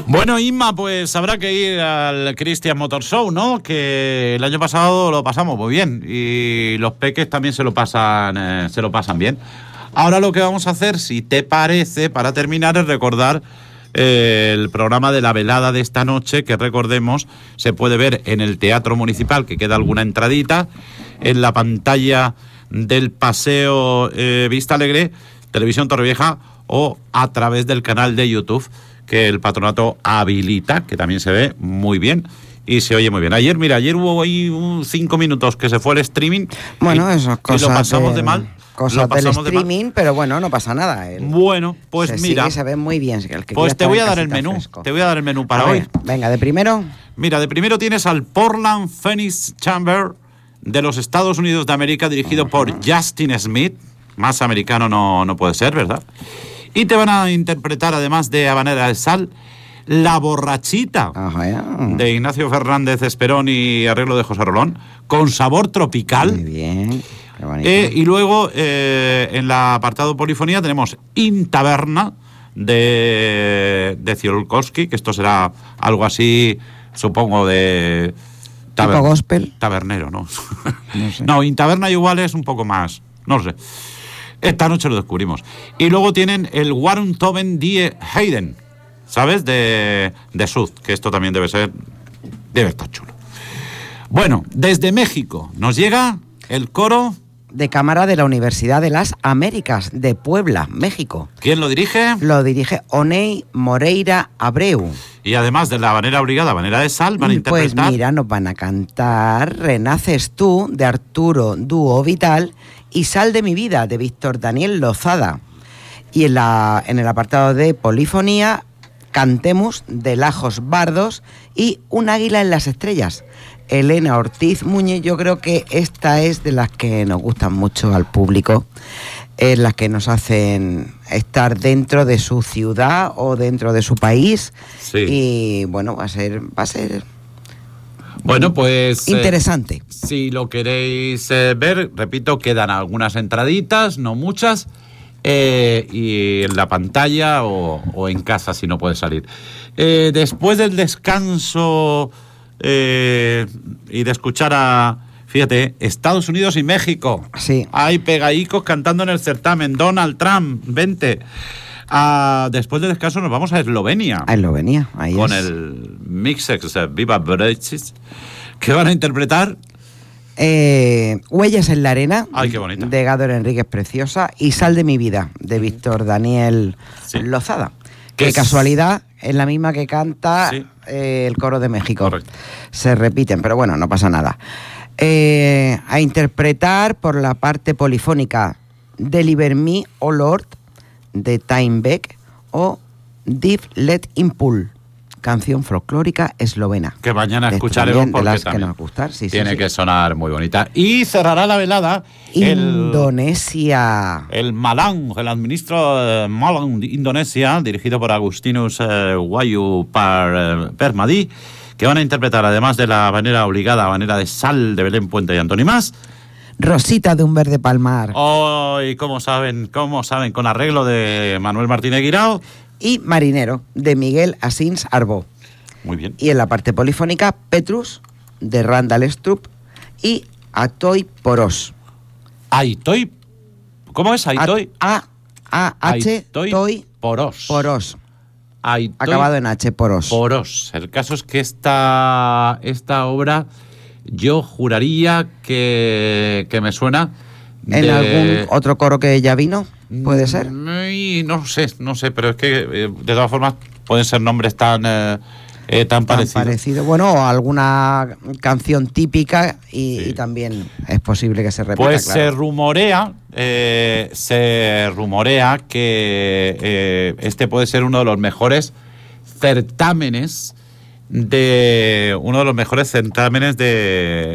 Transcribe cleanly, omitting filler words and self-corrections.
Bueno, Inma, pues habrá que ir al Christian Motor Show, ¿no? Que el año pasado lo pasamos muy bien y los peques también se lo pasan bien. Ahora lo que vamos a hacer, si te parece, para terminar, es recordar el programa de la velada de esta noche, que recordemos, se puede ver en el Teatro Municipal, que queda alguna entradita, en la pantalla del Paseo Vista Alegre, Televisión Torrevieja, o a través del canal de YouTube que el patronato habilita, que también se ve muy bien y se oye muy bien. Ayer hubo ahí 5 minutos que se fue el streaming. Bueno, esas cosas. Y lo pasamos de mal. Cosas del streaming, pero bueno, no pasa nada. Bueno, pues mira. Se ve muy bien. Pues te voy a dar el menú. Te voy a dar el menú para hoy. Venga, de primero. Mira, de primero tienes al Portland Phoenix Chamber de los Estados Unidos de América, dirigido por Justin Smith. Más americano no puede ser, ¿verdad? Y te van a interpretar, además de Habanera de Sal, La Borrachita, de Ignacio Fernández Esperón y arreglo de José Rolón, con sabor tropical. Muy bien. Y luego, en el apartado polifonía, tenemos In Taberna, de Tsiolkovsky, que esto será algo así, supongo, de... ¿Tipo gospel? Tabernero, ¿no? No sé. No, In Taberna igual es un poco más, no sé. Esta noche lo descubrimos. Y luego tienen el Waruntoven Die Hayden, ¿sabes? De Sud, que esto también debe estar chulo. Bueno, desde México nos llega el coro de cámara de la Universidad de las Américas de Puebla, México. ¿Quién lo dirige? Lo dirige Oney Moreira Abreu. Y además de la Habanera Obligada, Habanera de Sal, van a interpretar... Pues mira, nos van a cantar Renaces tú, de Arturo Dúo Vital, y Sal de mi vida, de Víctor Daniel Lozada. Y en el apartado de polifonía, Cantemos, de Lajos Bardos, y Un águila en las estrellas, Elena Ortiz Muñiz. Yo creo que esta es de las que nos gustan mucho al público, es las que nos hacen estar dentro de su ciudad o dentro de su país. Sí. Y bueno, va a ser bueno, pues interesante. Si lo queréis ver, repito, quedan algunas entraditas, no muchas, y en la pantalla o en casa si no puedes salir. Después del descanso y de escuchar a, fíjate, Estados Unidos y México. Sí. Hay pegaicos cantando en el certamen. Donald Trump, vente. Después del descanso nos vamos a Eslovenia. A Eslovenia, ahí con es. el Mixex Viva Brecis, que van a interpretar Huellas en la arena. Ay, qué bonita. De Gádor Enríquez, preciosa, y Sal de mi vida, de Víctor Daniel Lozada. Qué casualidad, es la misma que canta el coro de México. Correcto. Se repiten, pero bueno, no pasa nada. A interpretar por la parte polifónica Deliver Me, O Lord, de Steinbeck, o Div Let Impul, canción folclórica eslovena. Que mañana de escucharemos también, porque de las también que nos gustar. tiene que sonar muy bonita. Y cerrará la velada Indonesia. El Malang, el administro Malang de Indonesia, dirigido por Agustinus Wahyu Permadi, que van a interpretar, además de la habanera obligada, habanera de Sal, de Belén Puente y Antoni Mas, Rosita de un verde palmar. Hoy, ¿cómo saben? Con arreglo de Manuel Martínez Guirao. Y Marinero, de Miguel Asins Arbó. Muy bien. Y en la parte polifónica, Petrus, de Randall Strupp, y Atoy Poros. Aitoy. ¿Cómo es Aitoy? A-H, Toy Poros. Poros. Aitoy Acabado en H, Poros. Poros. El caso es que esta obra yo juraría que me suena ¿En algún otro coro que ya vino? ¿Puede ser? No sé, pero es que de todas formas pueden ser nombres tan parecidos. Bueno, alguna canción típica y también es posible que se repita. Pues claro. se rumorea que este puede ser uno de los mejores certámenes de